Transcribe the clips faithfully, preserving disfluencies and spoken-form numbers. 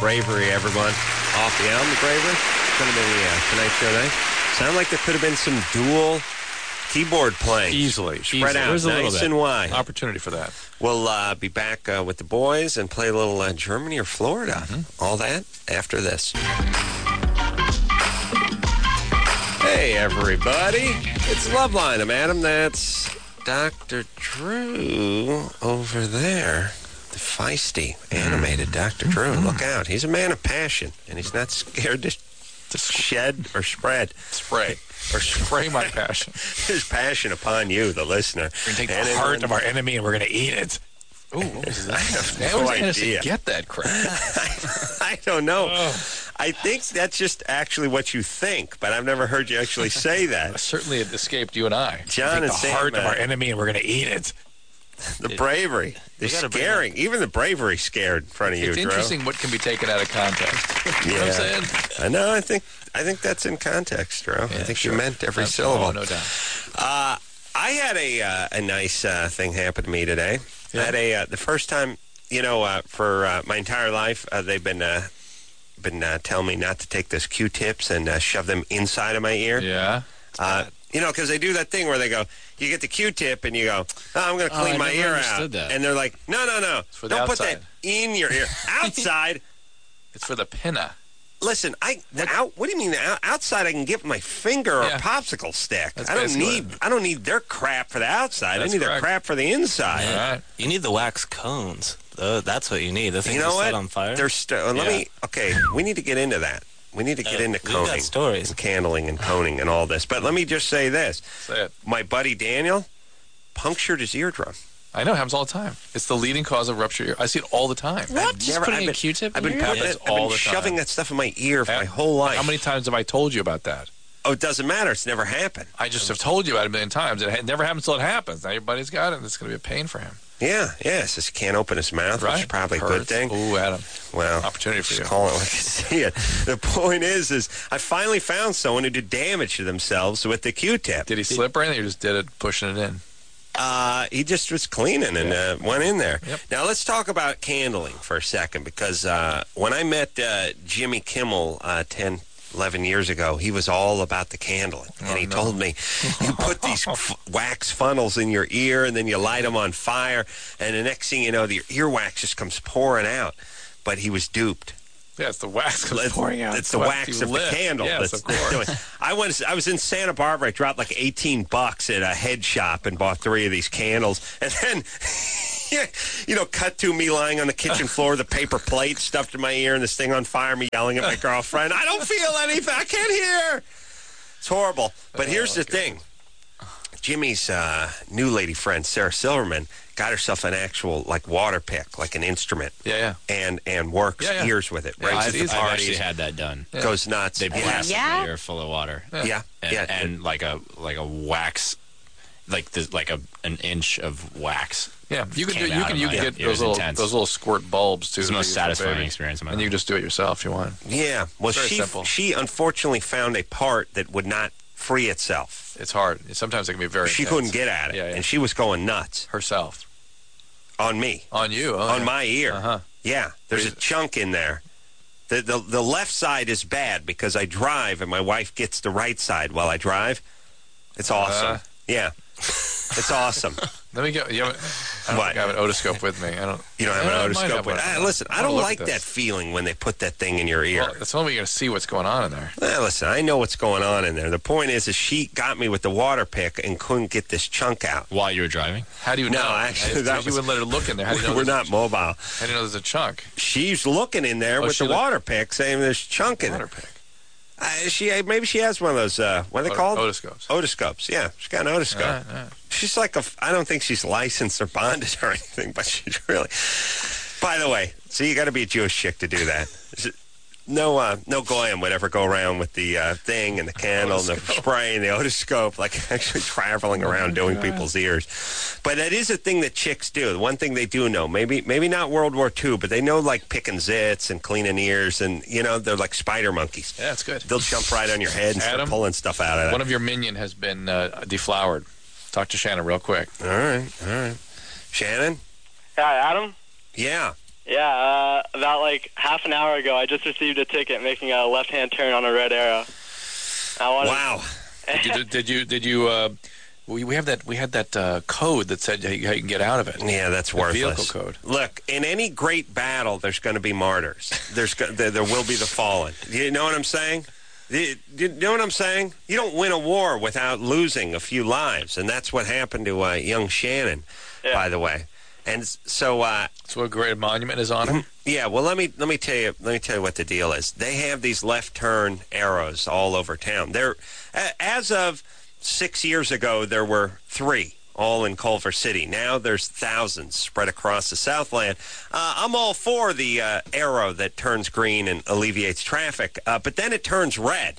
Bravery, everyone. Off the album, Bravery. Could have been the uh, Tonight Show night. Sound like there could have been some dual keyboard playing. Easily. Spread easily. out There's a nice little bit. and wide. Opportunity for that. We'll uh, be back uh, with the boys and play a little uh, Germany or Florida. Mm-hmm. All that after this. Hey, everybody. It's Loveline. I'm Adam. That's Doctor Drew over there. The feisty, animated Doctor Drew. Look out. He's a man of passion, and he's not scared to, to shed or spread. Spray. Or spray my passion. His passion upon you, the listener. We're going to take and the heart everyone... of our enemy, and we're going to eat it. Ooh, what was that? I have no no idea. idea. Get that crap. I, I don't know. Oh. I think that's just actually what you think, but I've never heard you actually say that. Certainly it escaped you and I. John and the Sam, heart of our enemy, and we're going to eat it. The bravery. They're scaring. Even the bravery scared in front of you, It's Drew. interesting what can be taken out of context. You yeah. know what I'm saying? I know. I think I think that's in context, Drew. Yeah, I think sure. you meant every That's, syllable. Oh, no doubt. Uh, I had a uh, a nice uh, thing happen to me today. Yeah. I had a uh, the first time, you know, uh, for uh, my entire life, uh, they've been uh, been uh, telling me not to take those Q-tips and uh, shove them inside of my ear. Yeah. Uh, you know, because they do that thing where they go, you get the Q-tip and you go, oh, I'm going to clean oh, my ear out. That. And they're like, no, no, no. Don't put that in your ear. Outside. It's for the pinna. Listen, I the out. What do you mean? The out, outside, I can get my finger or yeah. a popsicle stick. That's I don't need. it. I don't need their crap for the outside. That's I need correct. their crap for the inside. Yeah. Right. You need the wax cones. Uh, that's what you need. The things you know are set what? on fire. They're st- uh, let yeah. me. Okay, we need to get into that. We need to get uh, into we've coning, got stories, and candling, and coning, and all this. But let me just say this: say it. My buddy Daniel punctured his eardrum. I know, it happens all the time. It's the leading cause of ruptured ear. I see it all the time. What? I've Just never, putting I've a been, Q-tip I've been, in your putting ear? it, I've all been the shoving time. that stuff in my ear for and my whole life. How many times have I told you about that? Oh, it doesn't matter. It's never happened. I just have told you about it a million times. It never happens until it happens. Now your buddy's got it, and it's going to be a pain for him. Yeah, yeah. It's just can't open his mouth, right. which is probably Hurts. a good thing. Ooh, Adam. Well, opportunity for just you. Call it like I see it. The point is, is I finally found someone who did damage to themselves with the Q-tip. Did he slip or anything, or just did it pushing it in? Uh, he just was cleaning and yeah. uh, went in there. Yep. Now, let's talk about candling for a second, because uh, when I met uh, Jimmy Kimmel uh, ten, eleven years ago, he was all about the candling. Oh, and he no. told me, you put these f- wax funnels in your ear, and then you light them on fire, and the next thing you know, the earwax just comes pouring out. But he was duped. Yeah, it's the wax comes It's, pouring out. it's the wax of lit. the candle. Yes, that's of course. doing. I was I was in Santa Barbara. I dropped like eighteen bucks at a head shop and bought three of these candles. And then, you know, cut to me lying on the kitchen floor, the paper plate stuffed in my ear, and this thing on fire. Me yelling at my girlfriend. I don't feel anything. I can't hear. It's horrible. But here's oh, the thing. Jimmy's uh, new lady friend, Sarah Silverman, got herself an actual, like, water pick, like an instrument. Yeah, yeah. And and works yeah, yeah. ears with it. Yeah, Right? I've- the I've parties, actually had that done. Yeah. Goes nuts. They blast Yeah? the ear full of water. Yeah. Yeah. And, yeah. and like a like a wax, like the, like a an inch of wax. Yeah, you can do, Came you out can of you my- can it get was those little intense. those little squirt bulbs too. It's the that most you use for satisfying babies. experience of my And you life. can just do it yourself if you want. Yeah. Well, It's very she simple. she unfortunately found a part that would not free itself. It's hard. Sometimes it can be very. She intense. couldn't get at it, Yeah, yeah. and she was going nuts herself on me, on you, oh, on yeah. my ear. Uh-huh. Yeah, there's a chunk in there. The, the the left side is bad because I drive and my wife gets the right side while I drive. It's awesome. Uh, yeah, it's awesome. Let me get. You have, I don't What? think I have an otoscope with me. I don't. You don't have I an might otoscope have with. one. Ah, listen, I I'll don't look like at that this. feeling when they put that thing in your ear. Well, that's the only way you're going to see what's going on in there. Ah, listen, I know what's going on in there. The point is, is she got me with the water pick and couldn't get this chunk out. While you were driving? How do you No, know? actually, I, that you was- wouldn't let her look in there. How do you know We're there's not mobile. A, how do you know there's a chunk? She's looking in there Oh, with she the look- water pick, saying there's chunk in Water it. pick. Uh, she maybe she has one of those. Uh, what are they Ot- called? Otoscopes. Otoscopes. Yeah, she's got an otoscope. Yeah, yeah. She's like a. I don't think she's licensed or bonded or anything, but she's really. By the way, so you got to be a Jewish chick to do that. Is it- No, uh, no goyim would ever go around with the uh, thing and the candle and the spray and the otoscope, like actually traveling around doing people's ears. But that is a thing that chicks do. The one thing they do know, maybe maybe not World War Two, but they know like picking zits and cleaning ears, and you know they're like spider monkeys. Yeah, that's good. They'll jump right on your head and start Adam, pulling stuff out of it. One of your minion has been uh, deflowered. Talk to Shannon real quick. All right, all right. Shannon? Hi, Adam? Yeah. Yeah, uh, about like half an hour ago, I just received a ticket making a left-hand turn on a red arrow. I wanted, Wow. Did you? Did you? Did you uh, we we have that. We had that uh, code that said how you, how you can get out of it. Yeah, that's The worthless. vehicle code. Look, in any great battle, there's going to be martyrs. There's go- there, there will be the fallen. You know what I'm saying? You, you know what I'm saying? You don't win a war without losing a few lives, and that's what happened to uh, young Shannon, Yeah. by the way. And s- so, uh, So a great monument is on him. yeah. Well, let me let me tell you let me tell you what the deal is. They have these left turn arrows all over town. They're a- as of six years ago, there were three, all in Culver City. Now there's thousands spread across the Southland. Uh, I'm all for the uh, arrow that turns green and alleviates traffic, uh, but then it turns red,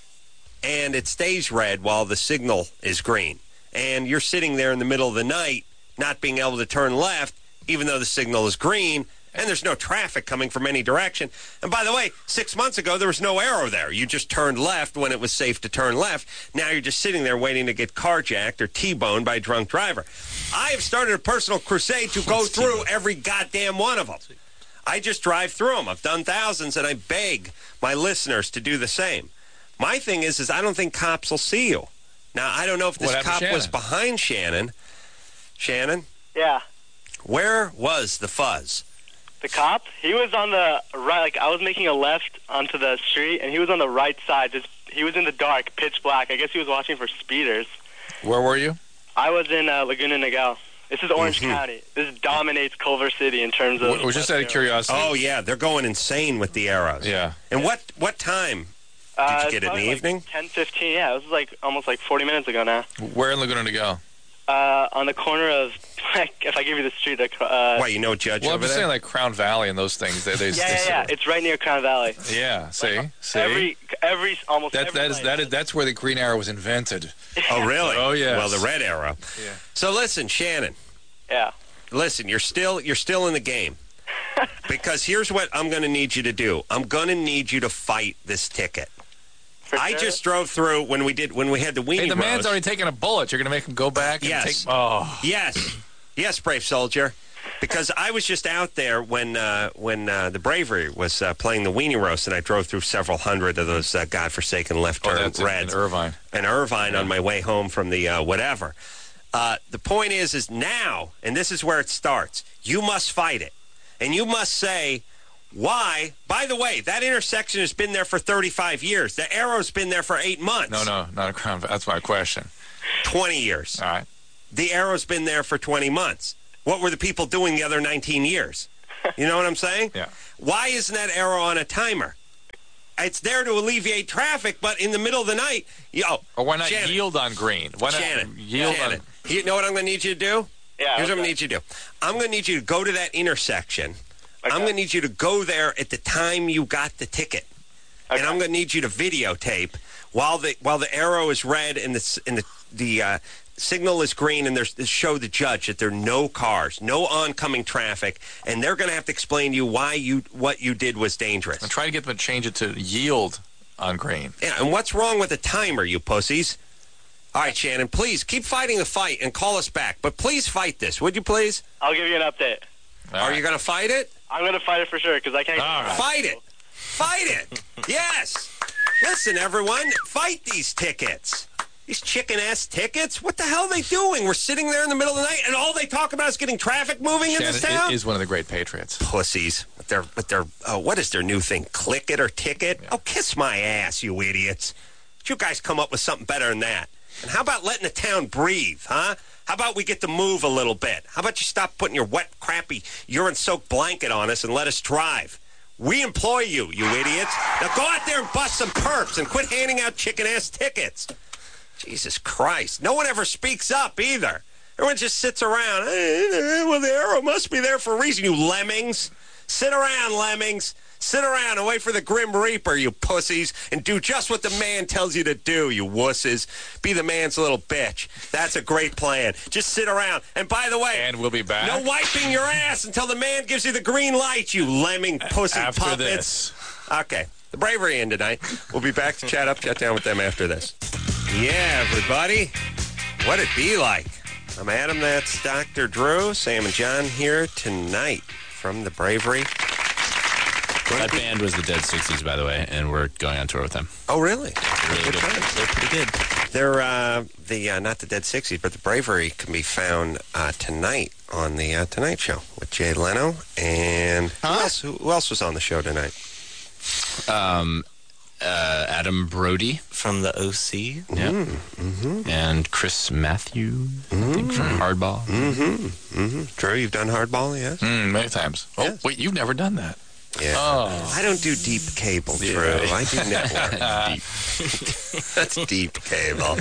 and it stays red while the signal is green. And you're sitting there in the middle of the night not being able to turn left, even though the signal is green, and there's no traffic coming from any direction. And by the way, six months ago, there was no arrow there. You just turned left when it was safe to turn left. Now you're just sitting there waiting to get carjacked or T-boned by a drunk driver. I have started a personal crusade to go through every goddamn one of them. I just drive through them. I've done thousands, and I beg my listeners to do the same. My thing is, is I don't think cops will see you. Now, I don't know if this What happened to cop was Shannon? behind Shannon. Shannon, Yeah. where was the fuzz? The cop, he was on the right, like I was making a left onto the street, and he was on the right side. Just He was in the dark, pitch black. I guess he was watching for speeders. Where were you? I was in uh, Laguna Niguel. This is Orange Mhm. County. This dominates Culver City in terms of... We're we're just out of curiosity. Oh, yeah, they're going insane with the arrows. Yeah. And what, what time? Uh, Did you get it in the probably like evening? ten fifteen, yeah. This was like almost like forty minutes ago now. Where in Laguna to go? Uh, on the corner of, like, if I give you the street, uh, Why, you know Judge Well, I'm over just there? saying like Crown Valley and those things. They, they, yeah, they yeah, yeah. It's right near Crown Valley. Yeah, see, see. Every, every, almost that every that is light. that is that's where the green arrow was invented. Oh, really? Oh, yes. Well, the red arrow. Yeah. So listen, Shannon, Yeah. listen, you're still you're still in the game. Because here's what I'm going to need you to do. I'm going to need you to fight this ticket. For I sure. just drove through when we did when we had the weenie Hey, the man's roast. already taken a bullet. You're going to make him go back and Yes. take... Oh. Yes, yes, brave soldier. Because I was just out there when uh, when uh, the Bravery was uh, playing the weenie roast, and I drove through several hundred of those uh, godforsaken left Oh, turn that's in- reds. in Irvine. And Irvine on my way home from the uh, whatever. Uh, the point is, is now, and this is where it starts. You must fight it, and you must say why. By the way, that intersection has been there for thirty-five years. The arrow's been there for eight months. No, no, not a Crown Valley. That's my question. twenty years. All right. The arrow's been there for twenty months. What were the people doing the other nineteen years? You know what I'm saying? Yeah. Why isn't that arrow on a timer? It's there to alleviate traffic, but in the middle of the night, yo. Or why not Shannon, yield on green? Why not Shannon, yield Shannon, on... you know what I'm going to need you to do? Yeah. Here's what I'm going okay. to need you to do. I'm going to need you to go to that intersection. Okay. I'm going to need you to go there at the time you got the ticket. Okay. And I'm going to need you to videotape while the while the arrow is red and the s- and the the uh, signal is green, and there's show the judge that there are no cars, no oncoming traffic, and they're going to have to explain to you why you what you did was dangerous. I'm trying to get them to change it to yield on green. Yeah, and what's wrong with the timer, you pussies? All right, Shannon, please keep fighting the fight and call us back, but please fight this, would you please? I'll give you an update. All Are right. you going to fight it? I'm going to fight it for sure because I can't... All right. Fight it. Fight it. Yes. Listen, everyone, fight these tickets. These chicken-ass tickets? What the hell are they doing? We're sitting there in the middle of the night, and all they talk about is getting traffic moving in this Shannon town? is one of the great patriots. Pussies. With their, with their, oh, what is their new thing? Click it or ticket? Oh, kiss my ass, you idiots. You guys come up with something better than that. And how about letting the town breathe, huh? How about we get to move a little bit? How about you stop putting your wet, crappy, urine-soaked blanket on us and let us drive? We employ you, you idiots. Now go out there and bust some perps and quit handing out chicken-ass tickets. Jesus Christ. No one ever speaks up either. Everyone just sits around. Eh, well, the arrow must be there for a reason, you lemmings. Sit around, lemmings. Sit around and wait for the Grim Reaper, you pussies, and do just what the man tells you to do, you wusses. Be the man's little bitch. That's a great plan. Just sit around. And by the way, And we'll be back. no wiping your ass until the man gives you the green light, you lemming pussy After puppets. this. Okay. The Bravery in tonight. We'll be back to chat up, chat down with them after this. Yeah, everybody. What'd it be like? I'm Adam. That's Doctor Drew. Sam and John here tonight from the Bravery. That band was the Dead sixties, by the way, and we're going on tour with them. Oh, really? Really good. They're pretty good. They're uh, the uh, not the Dead sixties, but the Bravery can be found uh, tonight on the uh, Tonight Show with Jay Leno and who Huh? else? Who, who else was on the show tonight? Um, uh, Adam Brody, From the O C. yeah, Mm-hmm. and Chris Matthews, I think, from Hardball. Mm-hmm. Mm-hmm. Drew, you've done hardball, yes? Mm, many times. Oh, Yes. wait, you've never done that. Yeah. Oh. I don't do deep cable, Drew. Yeah. I do network. Deep. That's deep cable.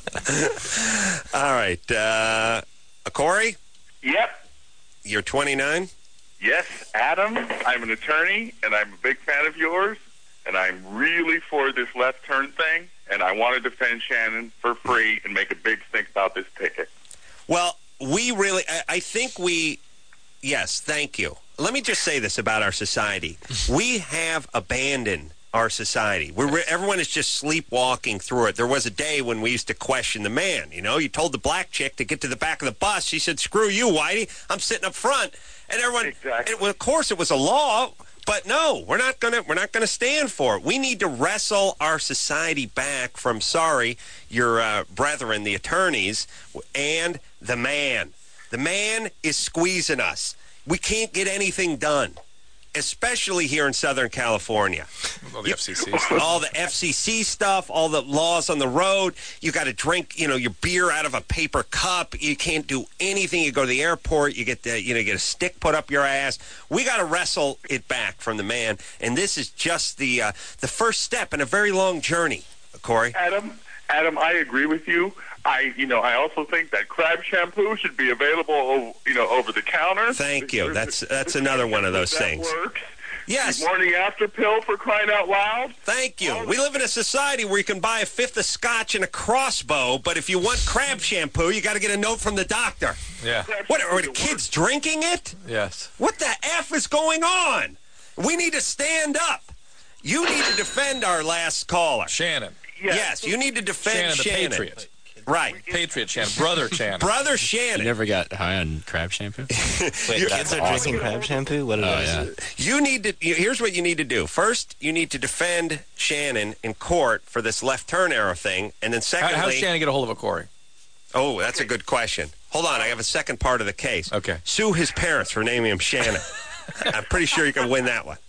All right. Uh, Corey, Yep. you're twenty-nine? Yes, Adam. I'm an attorney, and I'm a big fan of yours, and I'm really for this left turn thing, and I want to defend Shannon for free and make a big stink about this ticket. Well, we really, I, I think we, yes, thank you. Let me just say this about our society. We have abandoned our society. We're, re- everyone is just sleepwalking through it. There was a day when we used to question the man. You know, you told the black chick to get to the back of the bus. She said, screw you, Whitey. I'm sitting up front. And everyone, Exactly. and, well, of course, it was a law. But no, we're not gonna we're not gonna stand for it. We need to wrestle our society back from sorry, your uh, brethren, the attorneys, and the man. The man is squeezing us. We can't get anything done, especially here in Southern California. Well, the You- F C C. all the F C C stuff, all the laws on the road. You got to drink, you know, your beer out of a paper cup. You can't do anything. You go to the airport, you get the, you know, you get a stick put up your ass. We got to wrestle it back from the man, and this is just the uh, the first step in a very long journey, Corey. Adam, Adam, I agree with you. I, you know, I also think that crab shampoo should be available, o- you know, over the counter. Thank you. That's that's another one of those that things. Works. Yes. Morning after pill for crying out loud. Thank you. We live in a society where you can buy a fifth of scotch and a crossbow, but if you want crab shampoo, you got to get a note from the doctor. Yeah. What, are the kids drinking it? Yes. What the F is going on? We need to stand up. You need to defend our last caller. Shannon. Yes, you need to defend Shannon, the Shannon. Patriot. Right. Patriot Shannon. Brother Shannon. Brother You Shannon. never got high on crab shampoo? Wait, kids are drinking crab shampoo? What are Oh, those? yeah. You need to, you- here's what you need to do. First, you need to defend Shannon in court for this left turn arrow thing. And then How, secondly, how's Shannon get a hold of a Corey? oh, that's a good question. Hold on, I have a second part of the case. Okay. Sue his parents for naming him Shannon. I'm pretty sure you can win that one.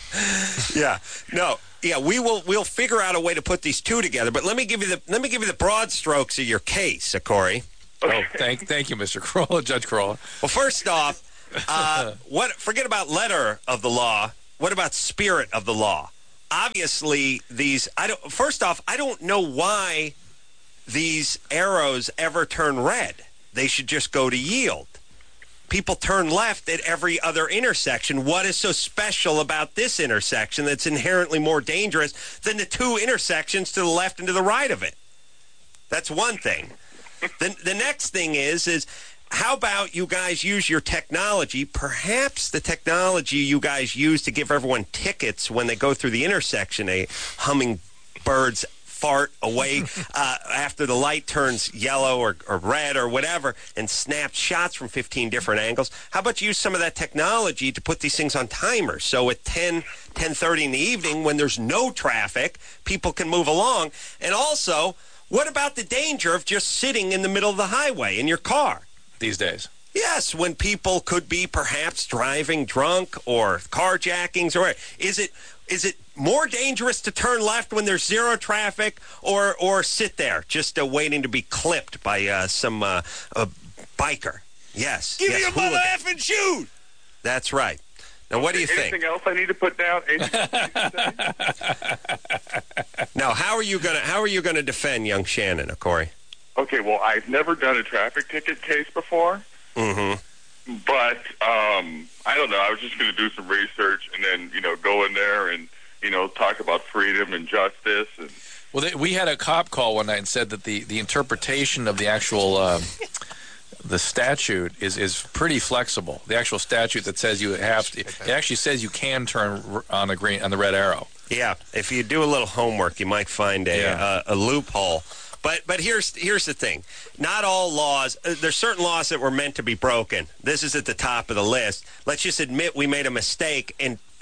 Yeah. No. Yeah, we will. We'll figure out a way to put these two together. But let me give you the let me give you the broad strokes of your case, uh, Corey. Oh, thank, thank you, Mister Corolla, Judge Corolla. Well, first off, uh, what? Forget about letter of the law. What about spirit of the law? Obviously, these. I don't. First off, I don't know why these arrows ever turn red. They should just go to yield. People turn left at every other intersection. What is so special about this intersection that's inherently more dangerous than the two intersections to the left and to the right of it? That's one thing. The, the next thing is, is how about you guys use your technology, perhaps the technology you guys use to give everyone tickets when they go through the intersection, a hummingbird's fart away uh, after the light turns yellow or, or red or whatever and snaps shots from fifteen different angles. How about you use some of that technology to put these things on timers so at ten, ten thirty in the evening when there's no traffic, people can move along? And also, what about the danger of just sitting in the middle of the highway in your car? These days. Yes, when people could be perhaps driving drunk or carjackings, or is it is it more dangerous to turn left when there's zero traffic, or or sit there just uh, waiting to be clipped by uh, some uh, a biker? Yes, Give yes, me a mother hooligan. effing shoot. That's right. Now, what do you Anything think? else I need to put down? Now, how are you gonna how are you gonna defend young Shannon, uh, Corey? Okay, well, I've never done a traffic ticket case before. Mm-hmm. But um, I don't know. I was just going to do some research and then, you know, go in there and, you know, talk about freedom and justice. And Well, they, we had a cop call one night and said that the, the interpretation of the actual uh, the statute is, is pretty flexible. The actual statute that says you have to, it actually says you can turn r- on the green on the red arrow. Yeah, if you do a little homework, you might find a Yeah. uh, a loophole. But but here's here's the thing. Not all laws. Uh, there's certain laws that were meant to be broken. This is at the top of the list. Let's just admit we made a mistake and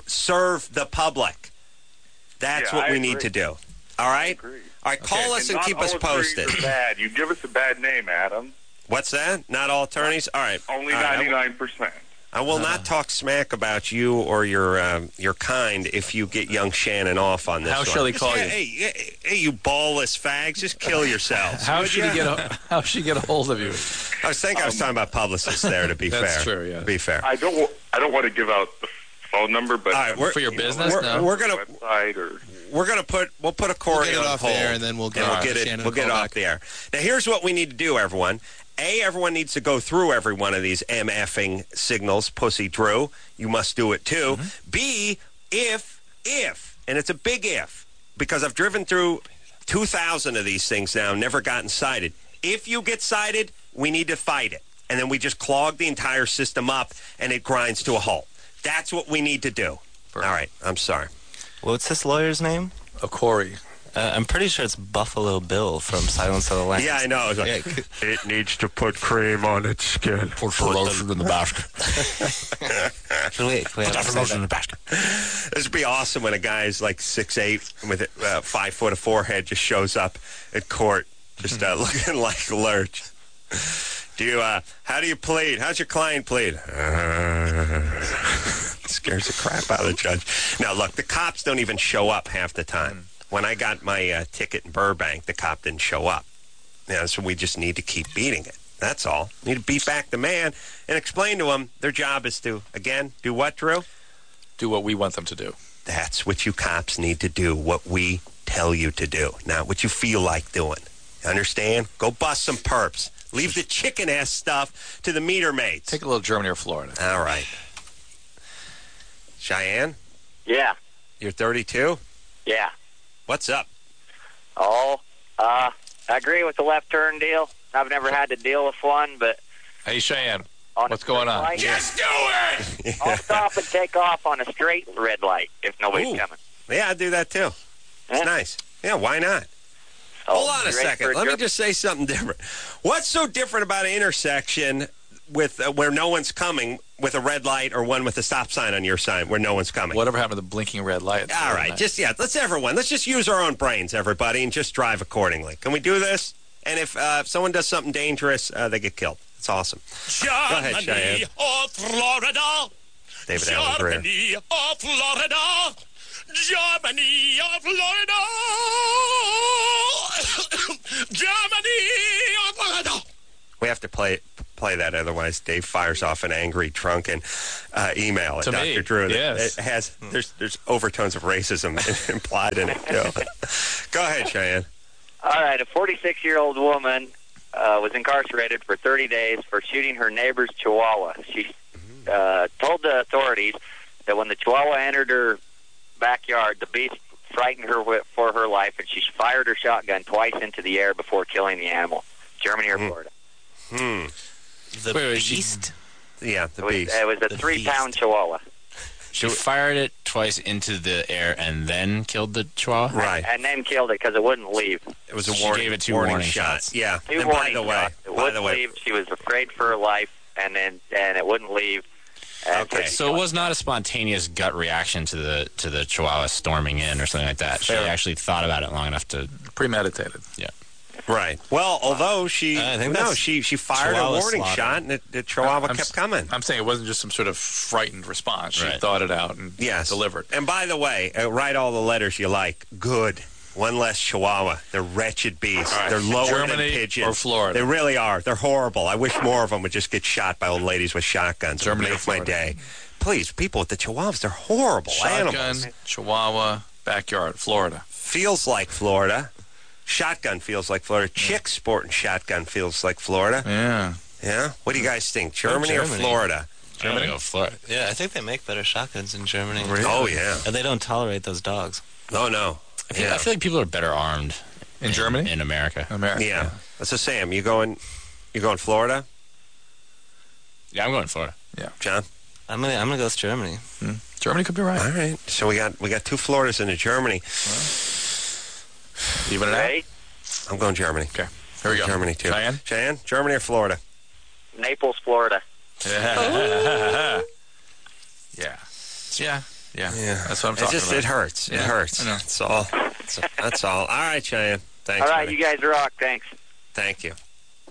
serve the public. That's Yeah, what I we need agree. to do. All right? agree. All right, call us And and not keep all us attorneys posted. are bad. You give us a bad name, Adam. What's that? Not all attorneys? All right. Only All right, I will- ninety-nine percent. I will not talk smack about you or your um, your kind if you get young Shannon off on this How one. shall he call Just, you? Hey, hey, hey, you ballless fags, just kill yourselves. How would should ya? he get a, how should he get a hold of you? I was thinking I was talking about publicists there, to be That's fair. true, yeah. To be fair. I don't. wa- I don't want to give out the phone number, but All right, we're, For your business? we're, No. we're gonna website or we're gonna put we'll put a Corey We'll get it on off hold, air, and then we'll get and uh, we'll get it Shannon we'll a get it call off back. the air. Now here's what we need to do, everyone. A, everyone needs to go through every one of these MFing signals, Pussy Drew. You must do it too. Mm-hmm. B, if, if, and it's a big if, because I've driven through two thousand of these things now, never gotten cited. If you get cited, we need to fight it. And then we just clog the entire system up, and it grinds to a halt. That's what we need to do. All right, I'm sorry. What's this lawyer's name? A Corey. Uh, I'm pretty sure it's Buffalo Bill from Silence of the Lambs. Yeah, I know. It's like, Yeah. it needs to put cream on its skin. Put the lotion in the basket. Can we, can we have Put him the say lotion in that? the basket. This would be awesome when a guy's like six eight with a uh, five foot of forehead just shows up at court, just uh, looking like Lurch. Do you? Uh, how do you plead? How's your client plead? Scares the crap out of the judge. Now, look, the cops don't even show up half the time. When I got my uh, ticket in Burbank, the cop didn't show up. Yeah, so we just need to keep beating it. That's all. Need to beat back the man and explain to them their job is to, again, do what, Drew? Do what we want them to do. That's what you cops need to do, what we tell you to do, not what you feel like doing. Understand? Go bust some perps. Leave the chicken-ass stuff to the meter maids. Take a little Germany or Florida. All right. Cheyenne, Yeah, you're thirty-two? yeah. What's up? Oh, uh, I agree with the left turn deal. I've never had to deal with one, but Hey, Cheyenne, on what's a going on? light, Just do it! I'll stop and take off on a straight red light if nobody's Ooh. coming. Yeah, I do that too. It's Yeah. nice. Yeah, why not? So, Hold on a you ready second. for Let me German? just say something different. What's so different about an intersection with uh, where no one's coming with a red light or one with a stop sign on your sign where no one's coming? Whatever happened to the blinking red light? All right, just yeah, let's everyone. Let's just use our own brains, everybody, and just drive accordingly. Can we do this? And if, uh, if someone does something dangerous, uh, they get killed. It's awesome. Go ahead, Cheyenne. or Florida. David Allen Greer. or Florida. Germany or Florida. Germany or Florida. We have to play play that, otherwise Dave fires off an angry, drunken uh, email at To Doctor me, Drew. that yes. it has there's there's overtones of racism implied in it too. Go ahead, Cheyenne. All right, a forty-six-year-old woman uh, was incarcerated for thirty days for shooting her neighbor's chihuahua. She uh, told the authorities that when the chihuahua entered her backyard, the beast frightened her wi- for her life, and she fired her shotgun twice into the air before killing the animal. Germany or Mm. Florida? Hmm. The Wait, wait, she- beast? Yeah, the It was, beast. it was a The three-pound beast. chihuahua. She fired it twice into the air and then killed the chihuahua? Right. And then killed it because it wouldn't leave. It was a She warning, gave it two warning, warning shot. shots. Yeah. Two and by warning the way, shots. It by wouldn't the way, leave. She was afraid for her life, and then and it wouldn't leave. And Okay. she So it was not a spontaneous gut reaction to the to the chihuahua storming in or something like that. She Fair. actually thought about it long enough to. Premeditated. right. Well, although she, I think no, that's she she fired a Chihuahua warning slaughter. shot, and it, the Chihuahua I'm kept s- coming. I'm saying it wasn't just some sort of frightened response. She Right. thought it out and Yes. delivered. And by the way, uh, write all the letters you like. Good. One less Chihuahua. They're wretched beasts. All right. They're lower Germany than pigeons. or Florida? They really are. They're horrible. I wish more of them would just get shot by old ladies with shotguns. Germany it or would make my Florida? day. Please, people with the Chihuahuas, they're horrible Shotgun, animals. Chihuahua, backyard, Florida. Feels like Florida. Shotgun feels like Florida. Chicks sporting shotgun feels like Florida. Yeah. Yeah? What do you guys think? Germany, or Germany. Florida? I'm gonna go Florida. Yeah, I think they make better shotguns in Germany. Oh, yeah. And they don't tolerate those dogs. Oh, no. I feel, Yeah. I feel like people are better armed In Germany? in America. America. Yeah. So, Sam, you going, you going Florida? Yeah, I'm going Florida. John? I'm gonna I'm gonna go with Germany. Germany could be right. All right. So we got we got two Floridas into Germany. Even it out. Ready? I'm going Germany. Okay. Here we go. Germany, too. Cheyenne? Cheyenne, Germany or Florida? Naples, Florida. Yeah. yeah. Yeah. Yeah, Yeah, that's what I'm it talking just about. it hurts. It Yeah, hurts. I know. That's all. That's, that's all. All right, Cheyenne. Thanks. All right, buddy. you guys rock. Thanks. Thank you.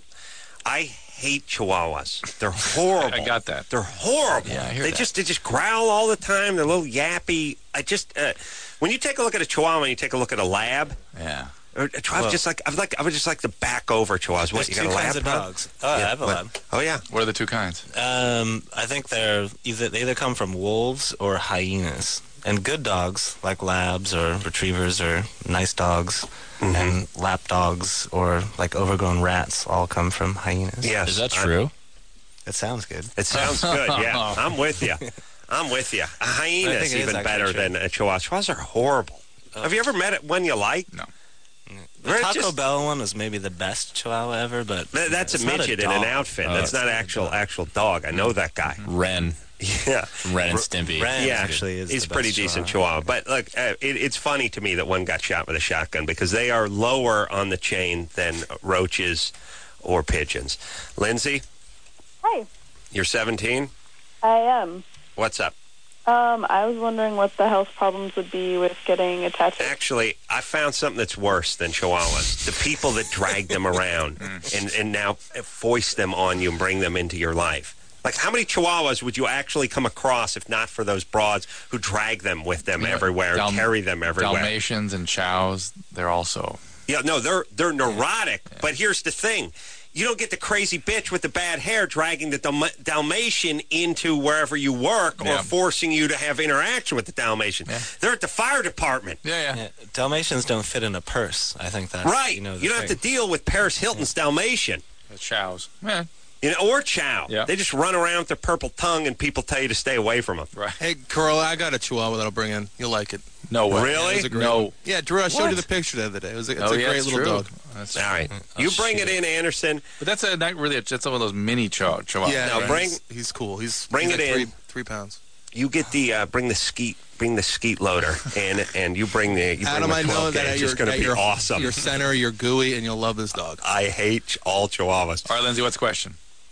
I hate Chihuahuas. They're horrible. I got that. They're horrible. Yeah, I hear they that. just they just growl all the time. They're a little yappy. I just uh, when you take a look at a Chihuahua and you take a look at a Lab. Yeah. Or, uh, I Well- just like I would like I would just like to back over Chihuahuas. What There's you two got a Lab? kinds of Bob? dogs. Oh, I have a what? lab. Oh yeah. What are the two kinds? Um, I think they're either they either come from wolves or hyenas. And good dogs like labs or retrievers or nice dogs Mm-hmm. and lap dogs or like overgrown rats all come from hyenas. Yes. Is that I- true? It sounds good. It sounds good. Yeah, I'm with you. I'm with you. A I hyena think is it is even actually better true. than a Chihuahua. Chihuahuas are horrible. Have you ever met one you like? No. The They're Taco just- Bell one was maybe the best Chihuahua ever, but Th- That's a it's not midget in an dog. outfit. Oh, That's it's not an actual actual dog. I know that guy. Ren. Yeah. From Ren and Stimpy. Ren Yeah, actually is he's the pretty best decent Chihuahua. Chihuahua. But look, uh, it, it's funny to me that one got shot with a shotgun because they are lower on the chain than roaches or pigeons. Lindsay, Hi, you're seventeen. I am. What's up? Um, I was wondering what the health problems would be with getting a tattoo. Actually, I found something that's worse than Chihuahuas. The people that drag them around and, and now foist them on you and bring them into your life. Like, how many Chihuahuas would you actually come across if not for those broads who drag them with them Yeah, everywhere and Dal- carry them everywhere? Dalmatians and Chows, they're also. Yeah, no, they're they're neurotic. But here's the thing. You don't get the crazy bitch with the bad hair dragging the Dalma- Dalmatian into wherever you work or Yeah. forcing you to have interaction with the Dalmatian. Yeah. They're at the fire department. Yeah, yeah. Yeah, Dalmatians don't fit in a purse. I think that's Right. You, know, the you don't thing. have to deal with Paris Hilton's Dalmatian. The Chows. Yeah. You know, or Chow. Yeah. They just run around with their purple tongue and people tell you to stay away from them. Right. Hey, Corolla, I got a Chihuahua that I'll bring in. You'll like it. No way. Really? It was a great No. one. Yeah, Drew, I showed What? you the picture the other day. It was a, it's oh, a yeah, great it's little true. dog. That's All right. Oh, You bring shit. it in, Anderson. But that's a, not really, a, it's some of those mini chow, chihuahua. Yeah, Now yeah, bring- he's, he's cool. He's bring he's it like in. Three, three pounds. You get the uh, bring the skeet bring the skeet loader in, and you bring the you bring Adam, the I know twelve that gauge. at It's your, going to at be your, awesome. your center, you're gooey, and you'll love this dog. I hate all Chihuahuas. All right, Lindsay, what's the question?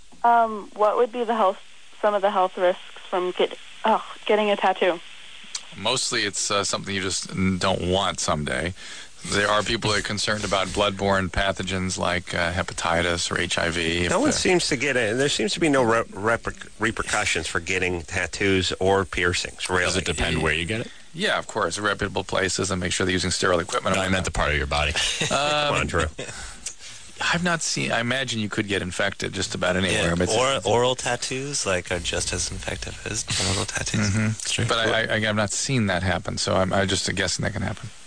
Um, what would be the health, some of the health risks from get, oh, getting a tattoo? Mostly it's uh, something you just don't want someday. There are people that are concerned about bloodborne pathogens like uh, hepatitis or H I V. No one If, uh, seems to get it. There seems to be no re- reper- repercussions for getting tattoos or piercings. Really, Does it depend where you get it? Yeah, of course. Reputable places and make sure they're using sterile equipment. No, I meant the part of your body. Come on, Drew. I've not seen. I imagine you could get infected just about anywhere. Yeah, but or oral tattoos like are just as effective as genital tattoos. Mhm. It's true. But I, I, I've not seen that happen, so I'm, I'm just guessing that can happen.